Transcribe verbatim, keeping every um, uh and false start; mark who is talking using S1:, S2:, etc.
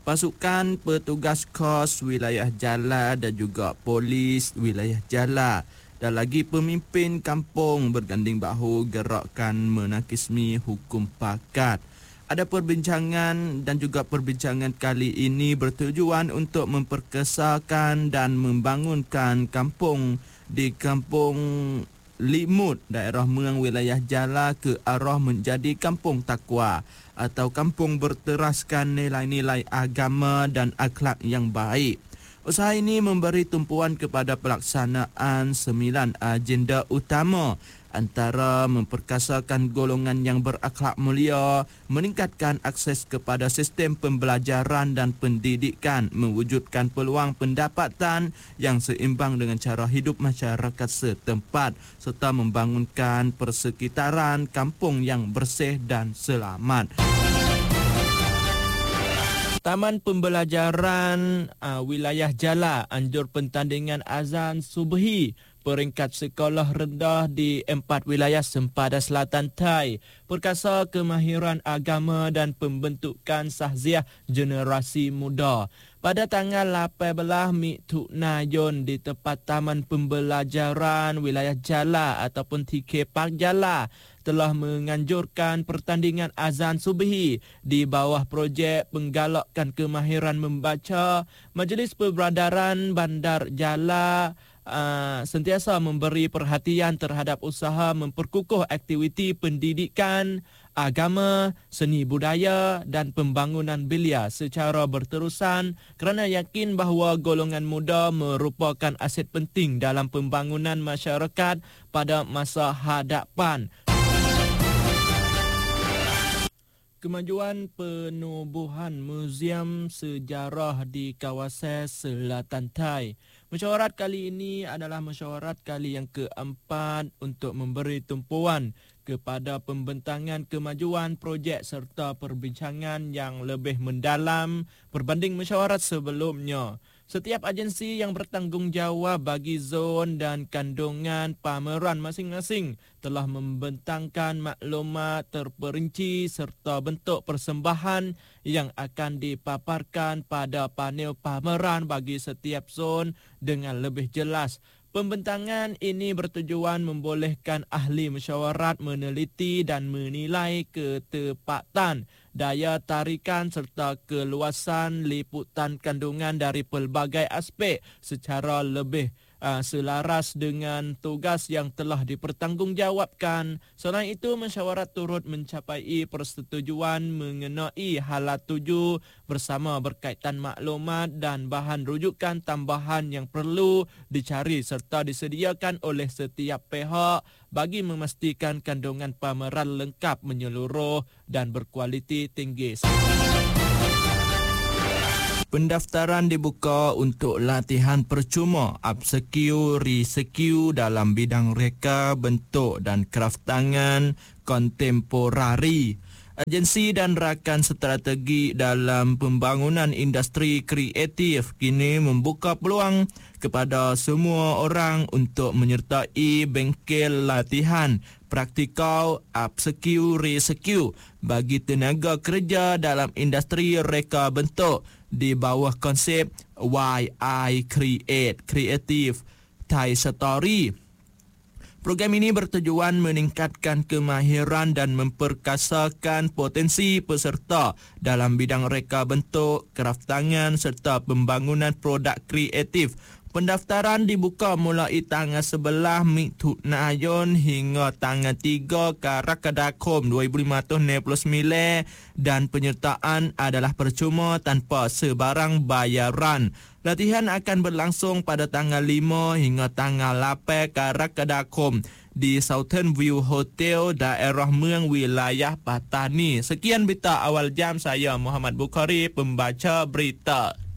S1: pasukan petugas kos wilayah Jala dan juga polis wilayah Jala dan lagi pemimpin kampung berganding bahu gerakkan menakismi hukum pakat. Ada perbincangan dan juga perbincangan kali ini bertujuan untuk memperkesakan dan membangunkan kampung di kampung Limut, daerah Muang wilayah Jala ke arah menjadi kampung takwa atau kampung berteraskan nilai-nilai agama dan akhlak yang baik. Usaha ini memberi tumpuan kepada pelaksanaan sembilan agenda utama, antara memperkasakan golongan yang berakhlak mulia, meningkatkan akses kepada sistem pembelajaran dan pendidikan, mewujudkan peluang pendapatan yang seimbang dengan cara hidup masyarakat setempat, serta membangunkan persekitaran kampung yang bersih dan selamat. Taman Pembelajaran uh, Wilayah Jala anjur pertandingan azan subuhi peringkat sekolah rendah di empat wilayah sempadan Selatan Thai, perkasa kemahiran agama dan pembentukan sahziah generasi muda. Pada tanggal lapan belas Mithunayun di tempat Taman Pembelajaran Wilayah Jala ataupun T K Park Jala telah menganjurkan pertandingan azan subuhi di bawah projek penggalakkan kemahiran membaca. Majlis Perbedaran Bandar Jala Uh, sentiasa memberi perhatian terhadap usaha memperkukuh aktiviti pendidikan, agama, seni budaya dan pembangunan belia secara berterusan kerana yakin bahawa golongan muda merupakan aset penting dalam pembangunan masyarakat pada masa hadapan. Kemajuan penubuhan Muzium Sejarah di kawasan Selatan Thai. Mesyuarat kali ini adalah mesyuarat kali yang keempat untuk memberi tumpuan kepada pembentangan kemajuan projek serta perbincangan yang lebih mendalam berbanding mesyuarat sebelumnya. Setiap agensi yang bertanggungjawab bagi zon dan kandungan pameran masing-masing telah membentangkan maklumat terperinci serta bentuk persembahan yang akan dipaparkan pada panel pameran bagi setiap zon dengan lebih jelas. Pembentangan ini bertujuan membolehkan ahli mesyuarat meneliti dan menilai ketepatan, daya tarikan serta keluasan liputan kandungan dari pelbagai aspek secara lebih uh, selaras dengan tugas yang telah dipertanggungjawabkan. Selain itu, mesyuarat turut mencapai persetujuan mengenai halat tuju bersama berkaitan maklumat dan bahan rujukan tambahan yang perlu dicari serta disediakan oleh setiap pihak bagi memastikan kandungan pameran lengkap, menyeluruh dan berkualiti tinggi. Pendaftaran dibuka untuk latihan percuma, upskill, reskill dalam bidang reka, bentuk dan kraft tangan kontemporari. Agensi dan rakan strategi dalam pembangunan industri kreatif kini membuka peluang kepada semua orang untuk menyertai bengkel latihan praktikal, upskill, reskill bagi tenaga kerja dalam industri reka bentuk di bawah konsep Y I Create, Creative Thai Story. Program ini bertujuan meningkatkan kemahiran dan memperkasakan potensi peserta dalam bidang reka bentuk, kraft tangan serta pembangunan produk kreatif. Pendaftaran dibuka mulai tanggal sebelas Mithunayun hingga tanggal tiga Karakadakom dua ribu lima belas enam puluh sembilan dan penyertaan adalah percuma tanpa sebarang bayaran. Latihan akan berlangsung pada tanggal lima hingga tanggal lapan Karakadakom di Southern View Hotel, daerah Muang, wilayah Patani. Sekian berita awal jam, saya Muhammad Bukhari, pembaca berita.